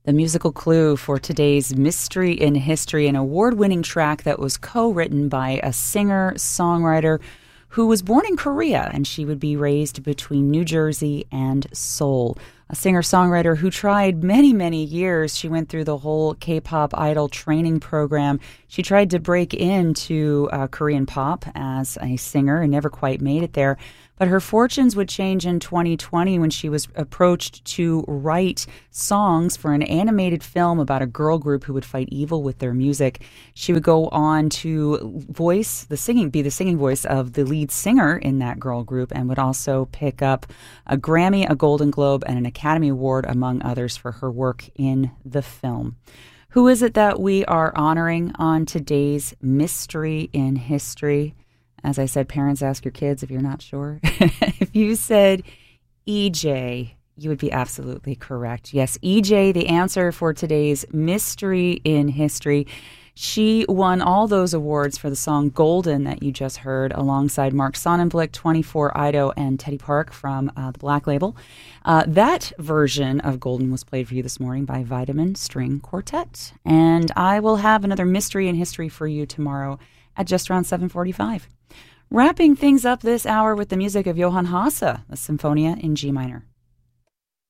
The musical clue for today's Mystery in History, an award-winning track that was co-written by a singer-songwriter who was born in Korea, and she would be raised between New Jersey and Seoul. A singer-songwriter who tried many, many years. She went through the whole K-pop idol training program. She tried to break into Korean pop as a singer and never quite made it there. But her fortunes would change in 2020 when she was approached to write songs for an animated film about a girl group who would fight evil with their music. She would go on to be the singing voice of the lead singer in that girl group, and would also pick up a Grammy, a Golden Globe, and an Academy Award, among others, for her work in the film. Who is it that we are honoring on today's Mystery in History? As I said, parents, ask your kids if you're not sure. If you said EJ, you would be absolutely correct. Yes, EJ, the answer for today's Mystery in History. She won all those awards for the song Golden that you just heard, alongside Mark Sonnenblick, 24 Ido, and Teddy Park from the Black Label. That version of Golden was played for you this morning by Vitamin String Quartet. And I will have another Mystery in History for you tomorrow at just around 7:45. Wrapping things up this hour with the music of Johann Hasse, the Symphonia in G minor.